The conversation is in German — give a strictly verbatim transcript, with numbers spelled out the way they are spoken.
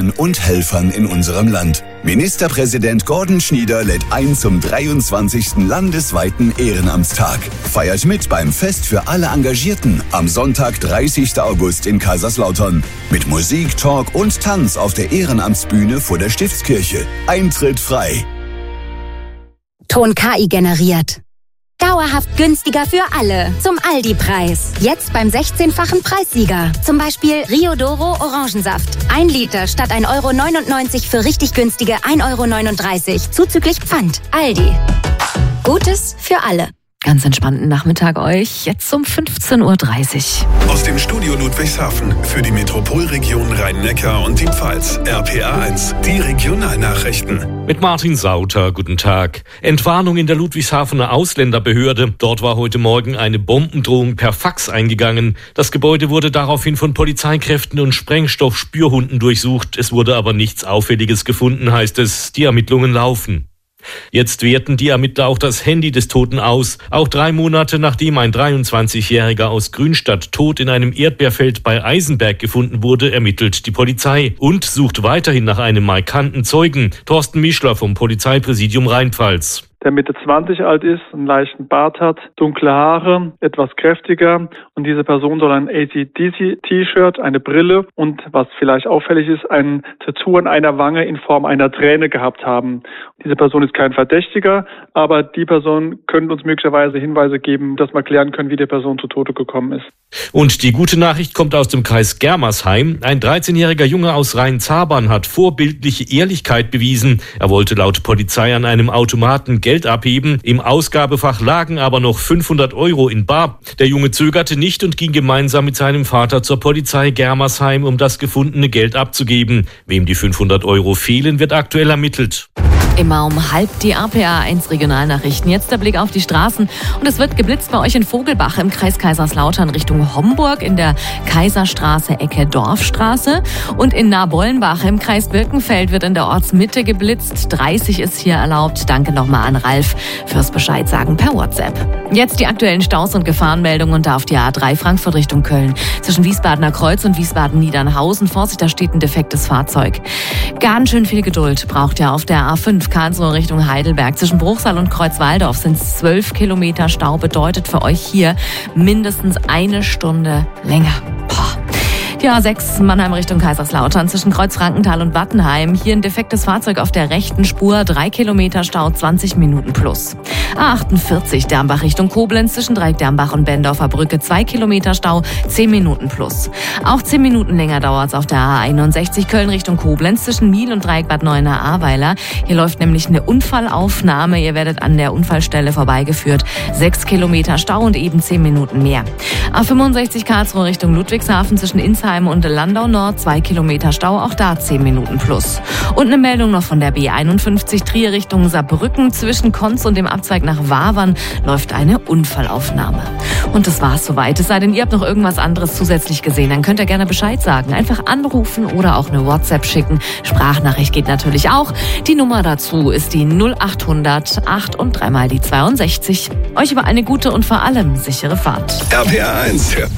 Helferinnen und Helfern in unserem Land. Ministerpräsident Gordon Schnieder lädt ein zum dreiundzwanzigsten landesweiten Ehrenamtstag. Feiert mit beim Fest für alle Engagierten am Sonntag, dreißigsten August in Kaiserslautern. Mit Musik, Talk und Tanz auf der Ehrenamtsbühne vor der Stiftskirche. Eintritt frei. Ton K I generiert. Dauerhaft günstiger für alle. Zum Aldi-Preis. Jetzt beim sechzehnfachen Preissieger. Zum Beispiel Rio Doro Orangensaft. Ein Liter statt ein Euro neunundneunzig für richtig günstige ein Euro neununddreißig. Zuzüglich Pfand. Aldi. Gutes für alle. Ganz entspannten Nachmittag euch, jetzt um fünfzehn Uhr dreißig. Aus dem Studio Ludwigshafen für die Metropolregion Rhein-Neckar und die Pfalz. R P A eins, die Regionalnachrichten. Mit Martin Sauter, guten Tag. Entwarnung in der Ludwigshafener Ausländerbehörde. Dort war heute Morgen eine Bombendrohung per Fax eingegangen. Das Gebäude wurde daraufhin von Polizeikräften und Sprengstoffspürhunden durchsucht. Es wurde aber nichts Auffälliges gefunden, heißt es. Die Ermittlungen laufen. Jetzt werten die Ermittler auch das Handy des Toten aus. Auch drei Monate nachdem ein dreiundzwanzigjähriger aus Grünstadt tot in einem Erdbeerfeld bei Eisenberg gefunden wurde, ermittelt die Polizei und sucht weiterhin nach einem markanten Zeugen. Thorsten Mischler vom Polizeipräsidium Rheinpfalz. Der Mitte zwanzig alt ist, einen leichten Bart hat, dunkle Haare, etwas kräftiger, und diese Person soll ein A C D C-T-Shirt, eine Brille und, was vielleicht auffällig ist, ein Tattoo an einer Wange in Form einer Träne gehabt haben. Diese Person ist kein Verdächtiger, aber die Person könnte uns möglicherweise Hinweise geben, dass wir klären können, wie die Person zu Tode gekommen ist. Und die gute Nachricht kommt aus dem Kreis Germersheim. Ein dreizehnjähriger Junge aus Rhein-Zabern hat vorbildliche Ehrlichkeit bewiesen. Er wollte laut Polizei an einem Automaten Geld abheben. Im Ausgabefach lagen aber noch fünfhundert Euro in bar. Der Junge zögerte nicht und ging gemeinsam mit seinem Vater zur Polizei Germersheim, um das gefundene Geld abzugeben. Wem die fünfhundert Euro fehlen, wird aktuell ermittelt. Immer um halb die R P A eins Regionalnachrichten. Jetzt der Blick auf die Straßen. Und es wird geblitzt bei euch in Vogelbach im Kreis Kaiserslautern Richtung Homburg in der Kaiserstraße Ecke Dorfstraße. Und in Nahbollenbach im Kreis Birkenfeld wird in der Ortsmitte geblitzt. dreißig ist hier erlaubt. Danke nochmal an Ralf fürs Bescheid sagen per WhatsApp. Jetzt die aktuellen Staus und Gefahrenmeldungen und da auf die A drei Frankfurt Richtung Köln. Zwischen Wiesbadener Kreuz und Wiesbaden-Niedernhausen. Vorsicht, da steht ein defektes Fahrzeug. Ganz schön viel Geduld braucht ihr auf der A fünf Karlsruhe Richtung Heidelberg. Zwischen Bruchsal und Kreuzwaldorf sind es zwölf Kilometer Stau. Bedeutet für euch hier mindestens eine Stunde länger. Boah. Die A sechs Mannheim Richtung Kaiserslautern zwischen Kreuzfrankenthal und Wattenheim. Hier ein defektes Fahrzeug auf der rechten Spur. Drei Kilometer Stau, zwanzig Minuten plus. A achtundvierzig Dermbach Richtung Koblenz zwischen Dreieck-Dermbach und Bendorfer Brücke. Zwei Kilometer Stau, zehn Minuten plus. Auch zehn Minuten länger dauert es auf der A einundsechzig Köln Richtung Koblenz zwischen Miel und Dreieck-Bad Neuenahr-Ahrweiler. Hier läuft nämlich eine Unfallaufnahme. Ihr werdet an der Unfallstelle vorbeigeführt. Sechs Kilometer Stau und eben zehn Minuten mehr. A fünfundsechzig Karlsruhe Richtung Ludwigshafen zwischen Insheim und Landau Nord, zwei Kilometer Stau, auch da zehn Minuten plus. Und eine Meldung noch von der B einundfünfzig Trier Richtung Saarbrücken. Zwischen Konz und dem Abzweig nach Wavern läuft eine Unfallaufnahme. Und das war's soweit. Es sei denn, ihr habt noch irgendwas anderes zusätzlich gesehen, dann könnt ihr gerne Bescheid sagen. Einfach anrufen oder auch eine WhatsApp schicken. Sprachnachricht geht natürlich auch. Die Nummer dazu ist die null achthundert acht und dreimal die zweiundsechzig. Euch über eine gute und vor allem sichere Fahrt. R P A eins, hört